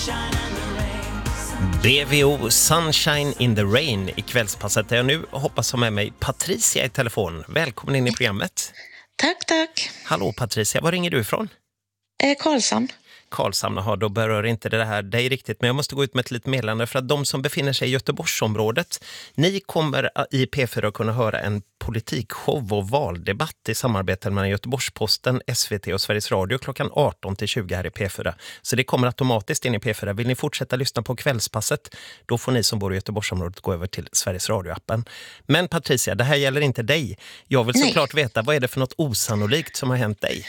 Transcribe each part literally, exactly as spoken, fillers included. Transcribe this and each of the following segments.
B V O Sunshine in the Rain i kvällspasset där jag nu hoppas ha med mig Patricia i telefon. Välkommen in i programmet. Tack, tack. Hallå Patricia, var ringer du ifrån? Eh, Karlshamn. Karlshamn, har då berör inte det här dig riktigt, men jag måste gå ut med ett litet meddelande för att de som befinner sig i Göteborgsområdet, ni kommer i P fyra att kunna höra en politikshow och valdebatt i samarbete mellan Göteborgsposten, S V T och Sveriges Radio klockan arton till tjugo här i P fyra. Så det kommer automatiskt in i P fyra. Vill ni fortsätta lyssna på kvällspasset, då får ni som bor i Göteborgsområdet gå över till Sveriges Radio-appen. Men Patricia, det här gäller inte dig. Jag vill såklart veta, vad är det för något osannolikt som har hänt dig?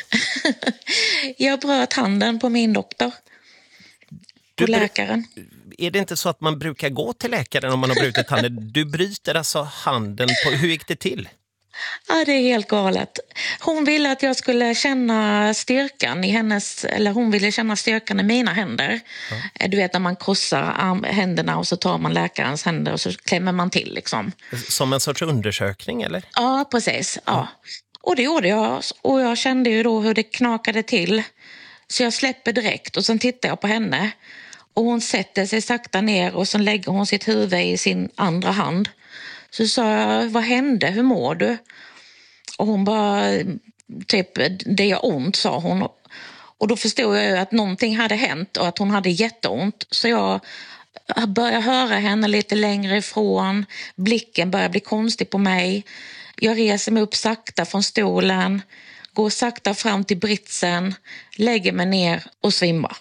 Jag bröt handen på min doktor. På du, läkaren. Är det inte så att man brukar gå till läkaren om man har brutit handen? Du bryter alltså handen på... Hur gick det till? Ja, det är helt galet. Hon ville att jag skulle känna styrkan i hennes... Eller hon ville känna styrkan i mina händer. Ja. Du vet när man krossar arm, händerna och så tar man läkarens händer och så klämmer man till liksom. Som en sorts undersökning, eller? Ja, precis. Ja. Och det gjorde jag. Och jag kände ju då hur det knakade till. Så jag släpper direkt och sen tittar jag på henne. Och hon sätter sig sakta ner och sen lägger hon sitt huvud i sin andra hand. Så sa jag, vad hände? Hur mår du? Och hon bara, typ, det gör ont, sa hon. Och då förstod jag ju att någonting hade hänt och att hon hade jätteont. Så jag började höra henne lite längre ifrån. Blicken börjar bli konstig på mig. Jag reser mig upp sakta från stolen. Går sakta fram till britsen. Lägger mig ner och svimmar.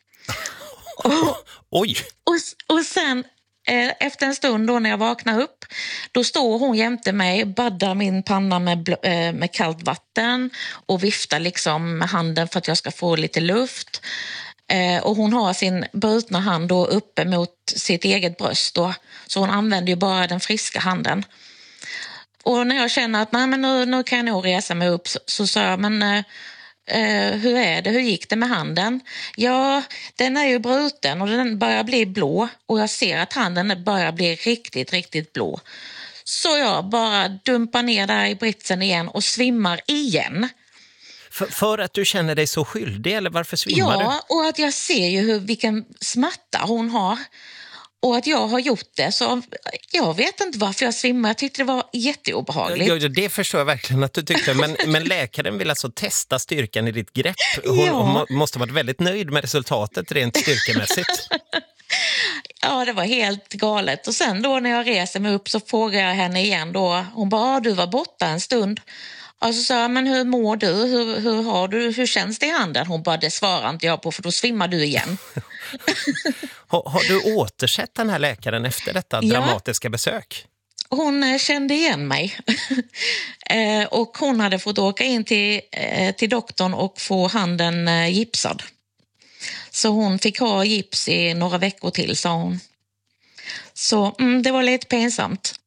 Och, Oj! Och, och sen eh, efter en stund då när jag vaknar upp, då står hon jämte mig, baddar min panna med, eh, med kallt vatten och viftar liksom med handen för att jag ska få lite luft. Eh, och hon har sin brutna hand då uppe mot sitt eget bröst då, så hon använder ju bara den friska handen. Och när jag känner att nej, men nu, nu kan jag nog resa mig upp, så, så sa jag, men... Eh, Uh, hur är det? Hur gick det med handen? Ja, den är ju bruten och den börjar bli blå. Och jag ser att handen börjar bli riktigt, riktigt blå. Så jag bara dumpar ner där i britsen igen och svimmar igen. För, för att du känner dig så skyldig, eller varför svimmar ja, du? Ja, och att jag ser ju hur, vilken smärta hon har. Och att jag har gjort det, så jag vet inte varför jag svimmar. Jag tyckte det var jätteobehagligt. Ja, det förstår jag verkligen att du tyckte. Men, men läkaren vill alltså testa styrkan i ditt grepp. Hon, ja. hon måste ha varit väldigt nöjd med resultatet rent styrkemässigt. Ja, det var helt galet. Och sen då när jag reser mig upp så frågar jag henne igen då. Hon bara, du var borta en stund. Och så sa jag, men hur mår du? Hur, hur har du? Hur känns det i handen? Hon bara, det svarar inte jag på för då svimmar du igen. har, har du återsett den här läkaren efter detta ja. dramatiska besök? Hon kände igen mig. Och hon hade fått åka in till, till doktorn och få handen gipsad. Så hon fick ha gips i några veckor till, sa hon. Så mm, det var lite pinsamt.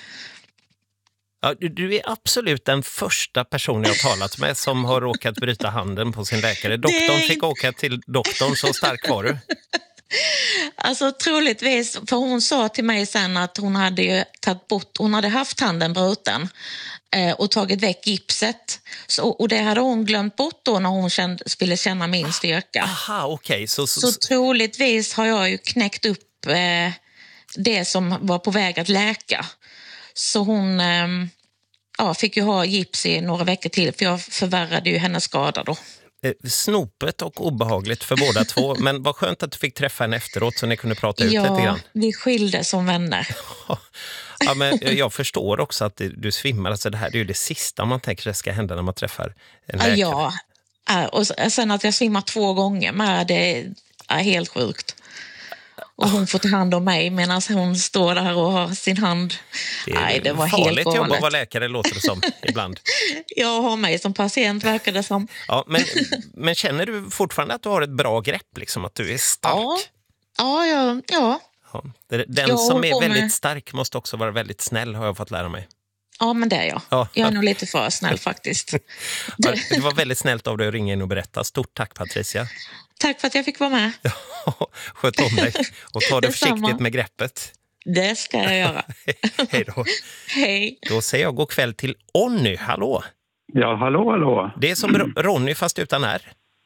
Ja, du är absolut den första personen jag har talat med som har råkat bryta handen på sin läkare. Doktorn det... fick åka till doktorn, så stark var du. Alltså troligtvis, för hon sa till mig sen att hon hade ju tagit bort, hon hade haft handen bruten eh, och tagit väck gipset. Så, och det hade hon glömt bort då när hon kände, ville känna min styrka. Aha, okej. Okay. Så, så, så troligtvis har jag ju knäckt upp eh, det som var på väg att läka. Så hon eh, ja, fick ju ha gips i några veckor till, för jag förvärrade ju hennes skada då. Snopet och obehagligt för båda två. Men vad skönt att du fick träffa henne efteråt så ni kunde prata ut ja, lite grann. Ja, vi skilde som vänner. Ja, men jag förstår också att du svimmar. Alltså det här är ju det sista man tänker det ska hända när man träffar en läkare. Ja, och sen att jag svimmar två gånger med, det är helt sjukt. Och hon får ta hand om mig medan hon står där och har sin hand. Det är Nej, det var farligt helt galet. jobb att vara läkare, låter det som ibland. Jag har mig som patient, verkar det som. Ja, men, men känner du fortfarande att du har ett bra grepp, liksom, att du är stark? Ja, ja, ja. ja. ja den jag som är väldigt med... stark måste också vara väldigt snäll, har jag fått lära mig. Ja, men det är jag. Ja. Jag är nog lite för snäll faktiskt. Ja, det var väldigt snällt av dig att ringa in och berätta. Stort tack, Patricia. Tack för att jag fick vara med. Ja, sköt om dig och ta det försiktigt med greppet. Det ska jag göra. Hej då. Hej. Då säger jag god kväll till Onny. Hallå. Ja, hallå, hallå. Det är som Ronny fast utan R.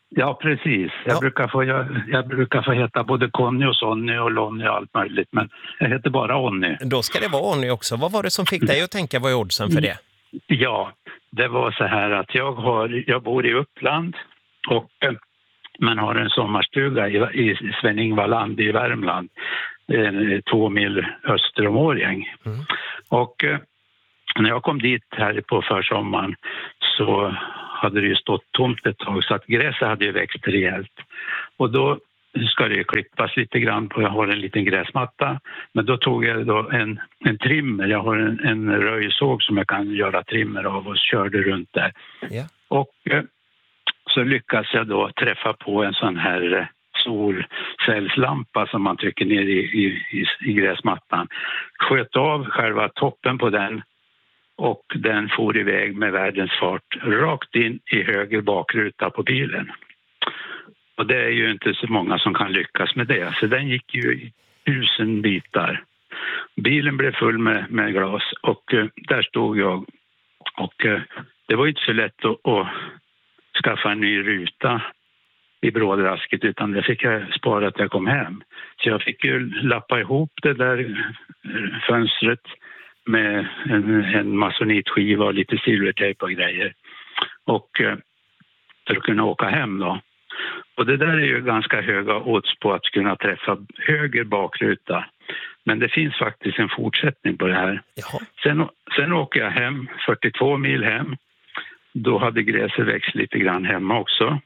Ja, precis. Jag, Ja. brukar få, jag, jag brukar få heta både Conny och Sonny och Lonny och allt möjligt, men jag heter bara Onny. Då ska det vara Onny också. Vad var det som fick dig att tänka, vad är oddsen för det? Ja, det var så här att jag, har, jag bor i Uppland och eh, man har en sommarstuga i, i Sven-Ingvarland i Värmland, eh, två mil öster om Årjäng. Mm. Och eh, när jag kom dit här på försommaren så hade det ju stått tomt ett tag, så att gräset hade ju växt rejält. Och då ska det ju klippas lite grann på, jag har en liten gräsmatta, men då tog jag då en, en trimmer, jag har en, en röjsåg som jag kan göra trimmer av och körde runt där. Yeah. Och eh, så lyckas jag då träffa på en sån här eh, solcellslampa som man trycker ner i, i, i, i gräsmattan. Sköt av själva toppen på den och den for iväg med världens fart rakt in i höger bakruta på bilen. Och det är ju inte så många som kan lyckas med det. Så den gick ju i tusen bitar. Bilen blev full med, med glas och uh, där stod jag. Och uh, det var inte så lätt att, att skaffa en ny ruta i brådrasket, utan det fick jag spara att jag kom hem. Så jag fick ju lappa ihop det där fönstret med en, en masonitskiva och lite silvertejp och grejer. Och uh, för att kunna åka hem då. Och det där är ju ganska höga odds på att kunna träffa höger bakruta. Men det finns faktiskt en fortsättning på det här. Sen, sen åker jag hem, fyrtiotvå mil hem. Då hade gräset växt lite grann hemma också.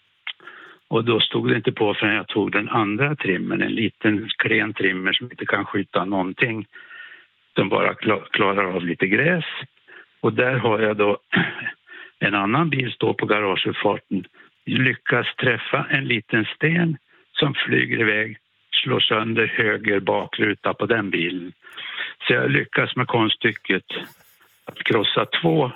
Och då stod det inte på förrän jag tog den andra trimmen. En liten klen trimmer som inte kan skjuta någonting. De bara klarar av lite gräs. Och där har jag då en annan bil stå på garageuppfarten. Lyckas träffa en liten sten som flyger iväg, slår sönder höger bakruta på den bilen. Så jag lyckas med konststycket att krossa två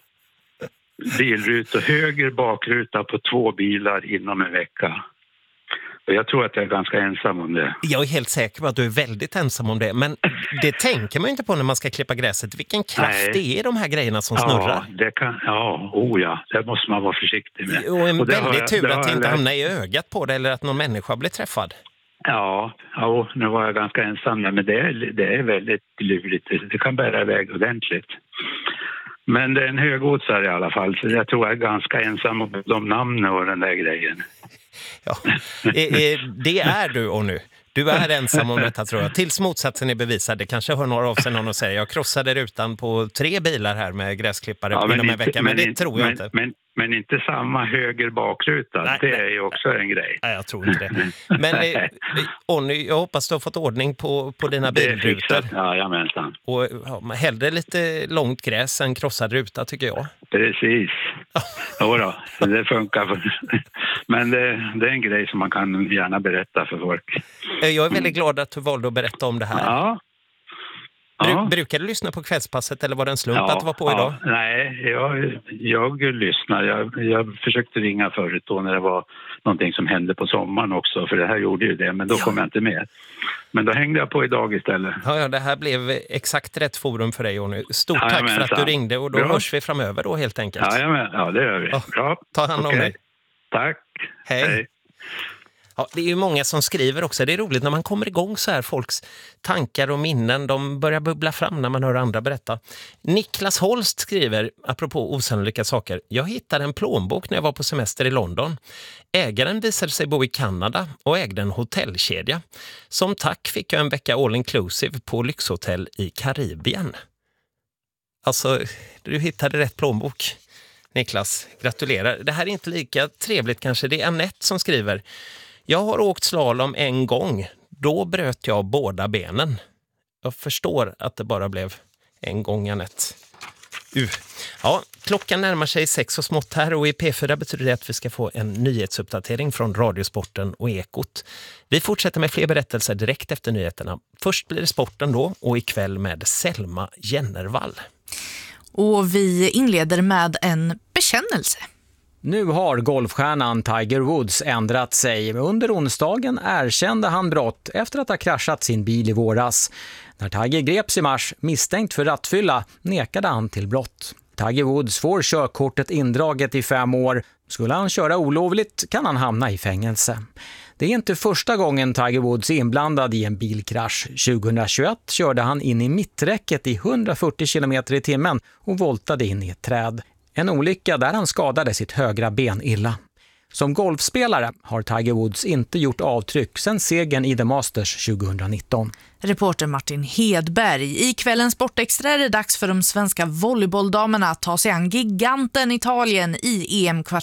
bilrutor, höger bakruta på två bilar inom en vecka. Och jag tror att jag är ganska ensam om det. Jag är helt säker på att du är väldigt ensam om det. Men det tänker man inte på när man ska klippa gräset. Vilken kraft Nej. det är de här grejerna som snurrar. Ja, det kan, ja, oh ja, det måste man vara försiktig med. Och en och väldigt jag, tur att det inte jag... hamnar i ögat på det eller att någon människa blir träffad. Ja, ja, nu var jag ganska ensam. Men det är, det är väldigt lurigt. Det kan bära iväg ordentligt. Men det är en högoddsare i alla fall. Så jag tror jag är ganska ensam om de namnen och den där grejen. Ja, det är du och nu. Du är ensam om detta, tror jag. Tills motsatsen är bevisad. Det kanske hör några av sig någon och säger jag krossade rutan på tre bilar här med gräsklippare ja, inom en vecka. Men, men det inte, tror jag men, inte. Men, men inte samma höger bakruta. Nej, det är ju också en grej. Nej, jag tror inte det. Men eh, Onny, jag hoppas du har fått ordning på, på dina bilrutor. Ja, jamensan. Och ja, hellre lite långt gräs än krossad ruta, tycker jag. Precis. Jo då, det funkar. Men det, det är en grej som man kan gärna berätta för folk. Jag är väldigt glad att du valde att berätta om det här. Ja. Bru- ja. Brukar du lyssna på kvällspasset eller var det en slump ja, att det var på ja. idag? Nej, jag, jag lyssnar. Jag, jag försökte ringa förut då när det var någonting som hände på sommaren också. För det här gjorde ju det, men då ja. kom jag inte med. Men då hängde jag på idag istället. Ja, ja, det här blev exakt rätt forum för dig, Onny. Stort ja, tack för att du ringde och då Bra. hörs vi framöver då helt enkelt. Ja, men, ja det gör vi. Ja. Bra. Ta hand om okay. dig. Tack. Hej. Hej. Ja, det är ju många som skriver också. Det är roligt när man kommer igång så här. Folks tankar och minnen, de börjar bubbla fram när man hör andra berätta. Niklas Holst skriver, apropå osannolika saker. Jag hittade en plånbok när jag var på semester i London. Ägaren visade sig bo i Kanada och ägde en hotellkedja. Som tack fick jag en vecka all inclusive på lyxhotell i Karibien. Alltså, du hittade rätt plånbok. Niklas, gratulerar. Det här är inte lika trevligt kanske. Det är Annette som skriver. Jag har åkt slalom en gång. Då bröt jag båda benen. Jag förstår att det bara blev en gång, Annette. Uh. Ja, klockan närmar sig sex och smått här och i P fyra betyder det att vi ska få en nyhetsuppdatering från Radiosporten och Ekot. Vi fortsätter med fler berättelser direkt efter nyheterna. Först blir det sporten då och ikväll med Selma Jennervall. Och vi inleder med en bekännelse. Nu har golfstjärnan Tiger Woods ändrat sig. Under onsdagen erkände han brott efter att ha kraschat sin bil i våras. När Tiger greps i mars misstänkt för rattfylla nekade han till brott. Tiger Woods får körkortet indraget i fem år. Skulle han köra olovligt kan han hamna i fängelse. Det är inte första gången Tiger Woods är inblandad i en bilkrasch. tjugohundratjugoett körde han in i mitträcket i hundrafyrtio kilometer i timmen och voltade in i ett träd. En olycka där han skadade sitt högra ben illa. Som golfspelare har Tiger Woods inte gjort avtryck sedan segern i The Masters tjugohundranitton. Reporter Martin Hedberg. I kvällens Sportextra är det dags för de svenska volleybolldamerna att ta sig an giganten Italien i E M-kvartsfinalen.